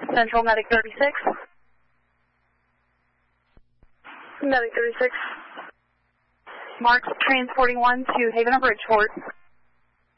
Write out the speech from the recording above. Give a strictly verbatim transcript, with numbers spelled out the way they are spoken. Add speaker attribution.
Speaker 1: Central Medic thirty-six.
Speaker 2: Medic thirty-six.
Speaker 1: Marks transporting one to Haven or Bridgeport.